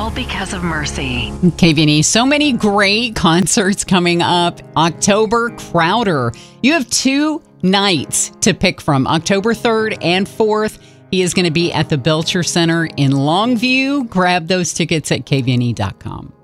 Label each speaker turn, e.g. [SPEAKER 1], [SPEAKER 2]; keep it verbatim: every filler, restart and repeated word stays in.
[SPEAKER 1] all because of Mercy.
[SPEAKER 2] K V N E, so many great concerts coming up. October, Crowder. You have two nights to pick from, October third and fourth. He is going to be at the Belcher Center in Longview. Grab those tickets at K V N E dot com.